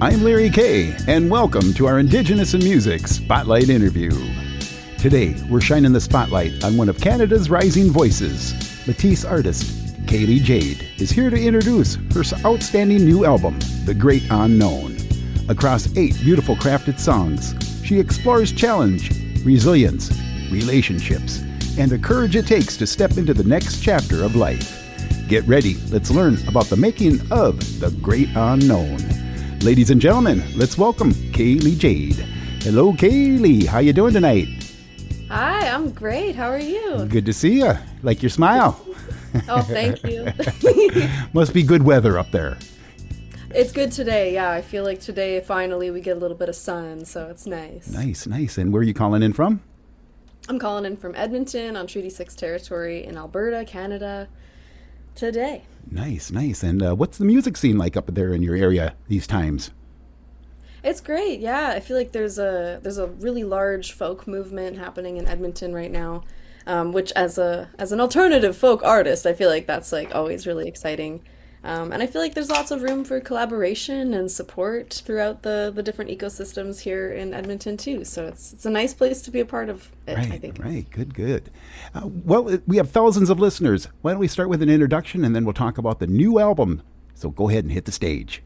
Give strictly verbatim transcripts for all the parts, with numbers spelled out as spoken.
I'm Larry Kay, and welcome to our Indigenous in Music Spotlight interview. Today, we're shining the spotlight on one of Canada's rising voices. Métis artist Kaylee Jade is here to introduce her outstanding new album, The Great Unknown. Across eight beautiful crafted songs, she explores challenge, resilience, relationships, and the courage it takes to step into the next chapter of life. Get ready, let's learn about the making of The Great Unknown. Ladies and gentlemen, let's welcome Kaylee Jade. Hello, Kaylee. How you doing tonight? Hi, I'm great. How are you? Good to see you. Like your smile. Oh, thank you. Must be good weather up there. It's good today. Yeah, I feel like today finally we get a little bit of sun, so it's nice. Nice, nice. And where are you calling in from? I'm calling in from Edmonton on Treaty six territory in Alberta, Canada, today. Nice, nice. And uh, what's the music scene like up there in your area these times? It's great. Yeah, I feel like there's a there's a really large folk movement happening in Edmonton right now, um, which as a as an alternative folk artist, I feel like that's like always really exciting. Um, and I feel like there's lots of room for collaboration and support throughout the, the different ecosystems here in Edmonton too. So it's it's a nice place to be a part of it, right, I think. Right, good, good. Uh, well, it, we have thousands of listeners. Why don't we start with an introduction and then we'll talk about the new album. So go ahead and hit the stage.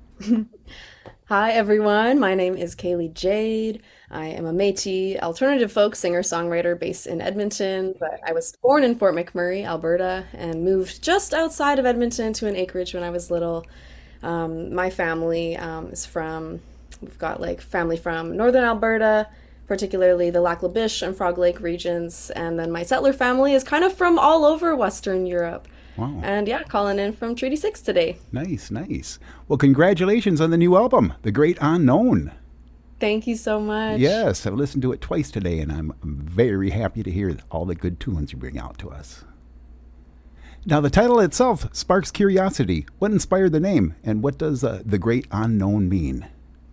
Hi everyone, my name is Kaylee Jade. I am a Métis alternative folk singer-songwriter based in Edmonton, but I was born in Fort McMurray, Alberta, and moved just outside of Edmonton to an acreage when I was little. Um, my family um, is from, we've got like family from northern Alberta, particularly the Lac La Biche and Frog Lake regions, and then my settler family is kind of from all over Western Europe. Wow. And yeah, calling in from Treaty six today. Nice, nice. Well, congratulations on the new album, The Great Unknown. Thank you so much. Yes, I've listened to it twice today, and I'm very happy to hear all the good tunes you bring out to us. Now, the title itself sparks curiosity. What inspired the name, and what does uh, The Great Unknown mean?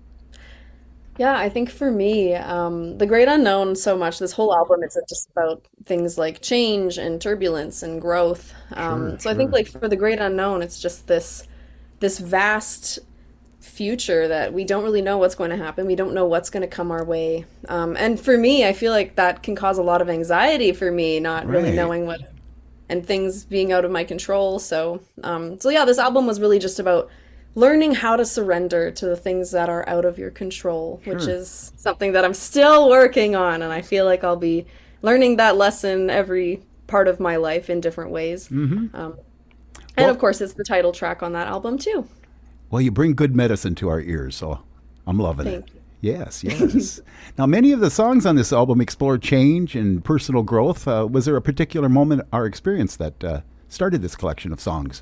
Yeah, I think for me, um, The Great Unknown so much, this whole album, it's just about things like change and turbulence and growth. Um, Sure, so I think sure. like for The Great Unknown, it's just this this vast future that we don't really know what's going to happen. We don't know what's going to come our way. Um, and for me, I feel like that can cause a lot of anxiety for me, not really Right. knowing what, and things being out of my control. So, um, so yeah, this album was really just about learning how to surrender to the things that are out of your control, which Sure. is something that I'm still working on. And I feel like I'll be learning that lesson every part of my life in different ways. Mm-hmm. Um, and Well- of course, it's the title track on that album too. Well, you bring good medicine to our ears, so I'm loving Thank it. you. Yes, yes. Now, many of the songs on this album explore change and personal growth. Uh, was there a particular moment or experience that uh, started this collection of songs?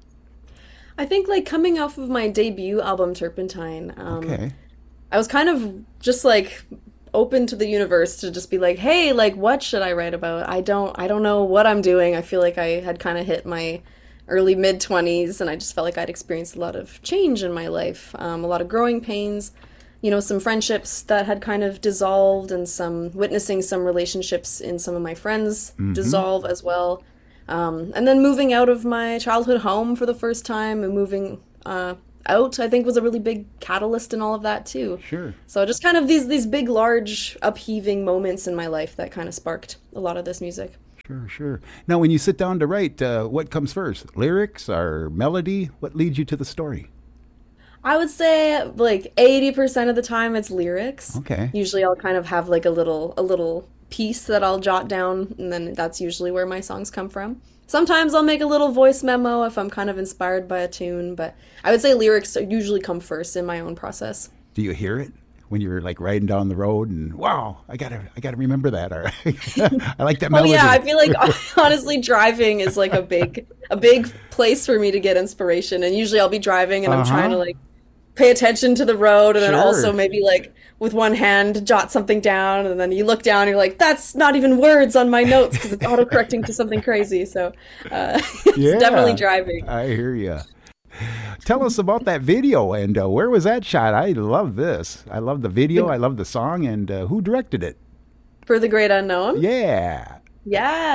I think like coming off of my debut album, Turpentine, um, Okay. I was kind of just like open to the universe to just be like, hey, like what should I write about? I don't I don't know what I'm doing. I feel like I had kind of hit my early mid twenties and I just felt like I'd experienced a lot of change in my life, um, a lot of growing pains, you know, some friendships that had kind of dissolved and some witnessing some relationships in some of my friends dissolve as well. Um, and then moving out of my childhood home for the first time and moving uh, out, I think was a really big catalyst in all of that too. Sure. So just kind of these these big, large, upheaving moments in my life that kind of sparked a lot of this music. Sure, sure. Now, when you sit down to write, uh, what comes first? Lyrics or melody? What leads you to the story? I would say like eighty percent of the time it's lyrics. Okay. Usually I'll kind of have like a little a little piece that I'll jot down, and then that's usually where my songs come from. Sometimes I'll make a little voice memo if I'm kind of inspired by a tune, but I would say lyrics usually come first in my own process. Do you hear it when you're like riding down the road and wow, I gotta, I gotta remember that, or I like that Oh melody. yeah, I feel like honestly driving is like a big a big place for me to get inspiration, and usually I'll be driving and I'm Uh-huh. trying to like pay attention to the road, and then Sure. also maybe like with one hand jot something down, and then you look down and you're like, that's not even words on my notes because it's auto-correcting to something crazy. So uh, it's Yeah. definitely driving. I hear you. Tell us about that video and uh, where was that shot? I love this. I love the video. I love the song. And uh, who directed it? For The Great Unknown? Yeah. Yeah.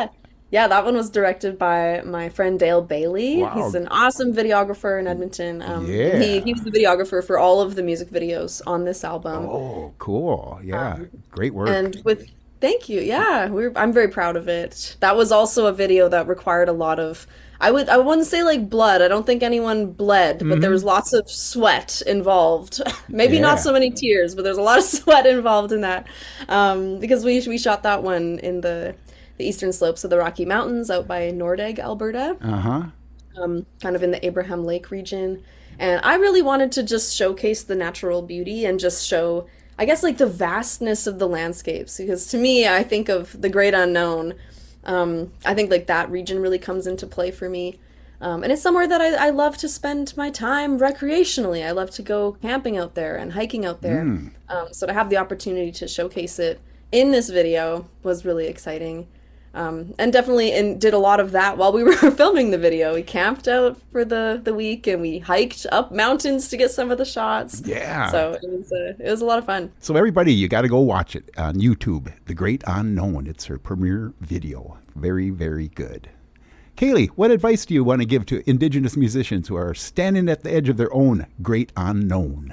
Yeah, that one was directed by my friend Dale Bailey. Wow. He's an awesome videographer in Edmonton. Um, Yeah. he, he was the videographer for all of the music videos on this album. Oh, cool. Yeah. Um, Great work. And with, thank you. Yeah, we're, I'm very proud of it. That was also a video that required a lot of, I would, I wouldn't say like blood. I don't think anyone bled, but there was lots of sweat involved. Maybe Yeah. not so many tears, but there's a lot of sweat involved in that. Um, because we, we shot that one in the, the eastern slopes of the Rocky Mountains out by Nordegg, Alberta, Uh-huh. um, kind of in the Abraham Lake region. And I really wanted to just showcase the natural beauty and just show, I guess, like the vastness of the landscapes. Because to me, I think of the Great Unknown. Um, I think like that region really comes into play for me. Um, and it's somewhere that I, I love to spend my time recreationally. I love to go camping out there and hiking out there. Mm. Um, so to have the opportunity to showcase it in this video was really exciting. Um, and definitely and did a lot of that while we were filming the video. We camped out for the, the week and we hiked up mountains to get some of the shots. Yeah. So it was, uh, it was a lot of fun. So everybody, you got to go watch it on YouTube. The Great Unknown. It's her premiere video. Very, very good. Kaylee, what advice do you want to give to Indigenous musicians who are standing at the edge of their own great unknown?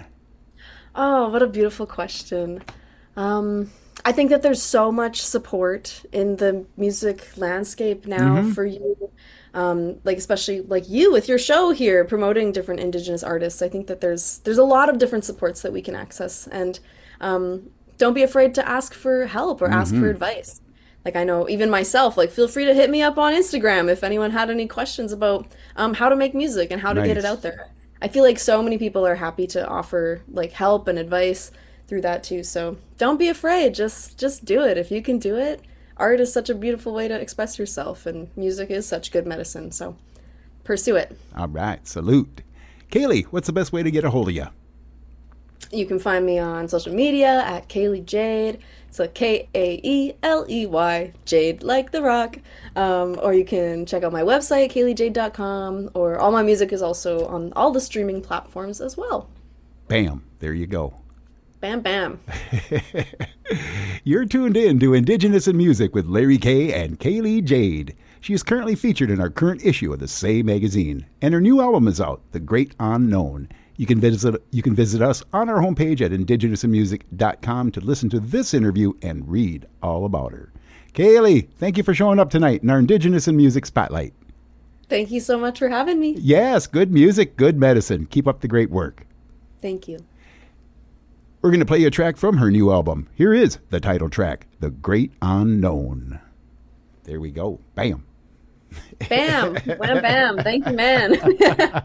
Oh, what a beautiful question. Um, I think that there's so much support in the music landscape now Mhm. for you. Um, like especially like you with your show here promoting different Indigenous artists. I think that there's there's a lot of different supports that we can access, and um, don't be afraid to ask for help or ask for advice. Like I know even myself, like feel free to hit me up on Instagram if anyone had any questions about um, how to make music and how to get Nice. it out there. I feel like so many people are happy to offer like help and advice through that too. So don't be afraid. Just just do it. If you can do it, art is such a beautiful way to express yourself, and music is such good medicine. So pursue it. All right. Salute. Kaylee, what's the best way to get a hold of you? You can find me on social media at Kaylee Jade. It's a K A E L E Y, Jade like the rock. Um, or you can check out my website, kaylee jade dot com, or all my music is also on all the streaming platforms as well. Bam. There you go. Bam, bam. You're tuned in to Indigenous in Music with Larry Kay and Kaylee Jade. She is currently featured in our current issue of the Say magazine, and her new album is out, The Great Unknown. You can visit you can visit us on our homepage at indigenous in music dot com to listen to this interview and read all about her. Kaylee, thank you for showing up tonight in our Indigenous in Music Spotlight. Thank you so much for having me. Yes, good music, good medicine. Keep up the great work. Thank you. We're going to play a track from her new album. Here is the title track, The Great Unknown. There we go. Bam. Bam. Wham, bam. Thank you, man.